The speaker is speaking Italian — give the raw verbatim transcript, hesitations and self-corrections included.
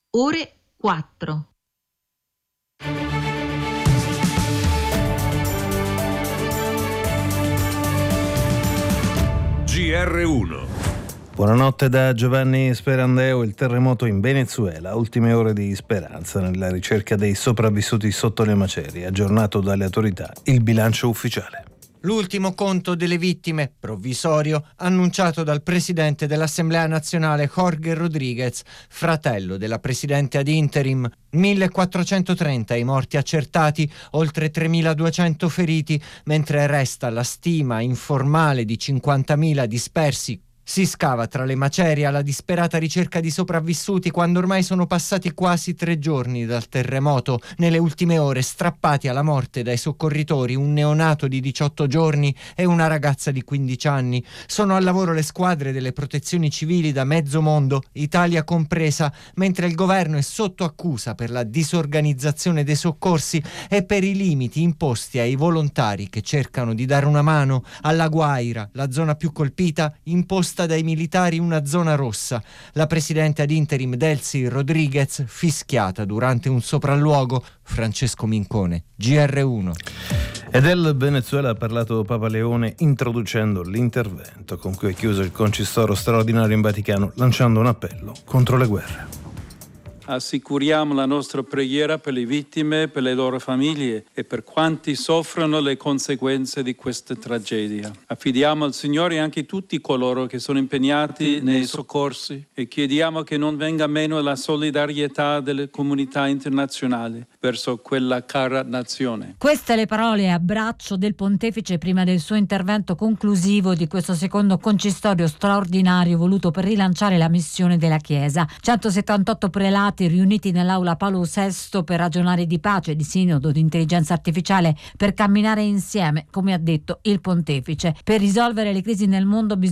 ore quattro. G R uno. Buonanotte da Giovanni Sperandeo. Il terremoto in Venezuela, ultime ore di speranza nella ricerca dei sopravvissuti sotto le macerie, aggiornato dalle autorità il bilancio ufficiale. L'ultimo conto delle vittime, provvisorio, annunciato dal presidente dell'Assemblea Nazionale Jorge Rodríguez, fratello della presidente ad interim. millequattrocentotrenta i morti accertati, oltre tremiladuecento feriti, mentre resta la stima informale di cinquantamila dispersi. Si scava tra le macerie alla disperata ricerca di sopravvissuti quando ormai sono passati quasi tre giorni dal terremoto. Nelle ultime ore strappati alla morte dai soccorritori un neonato di diciotto giorni e una ragazza di quindici anni. Sono al lavoro le squadre delle protezioni civili da mezzo mondo, Italia compresa, mentre il governo è sotto accusa per la disorganizzazione dei soccorsi e per i limiti imposti ai volontari che cercano di dare una mano. Alla Guaira, la zona più colpita, imposta dai militari una zona rossa. La presidente ad interim Delcy Rodríguez fischiata durante un sopralluogo. Francesco Mincone, G R uno. E del Venezuela ha parlato Papa Leone introducendo l'intervento con cui è chiuso il concistoro straordinario in Vaticano, lanciando un appello contro le guerre. Assicuriamo la nostra preghiera per le vittime, per le loro famiglie e per quanti soffrono le conseguenze di questa tragedia. Affidiamo al Signore anche tutti coloro che sono impegnati nei soccorsi e chiediamo che non venga meno la solidarietà delle comunità internazionali verso quella cara nazione. Queste le parole a braccio del pontefice prima del suo intervento conclusivo di questo secondo concistorio straordinario voluto per rilanciare la missione della Chiesa. centosettantotto prelati riuniti nell'aula Paolo sesto per ragionare di pace, di sinodo, di intelligenza artificiale, per camminare insieme, come ha detto il pontefice. Per risolvere le crisi nel mondo bisogna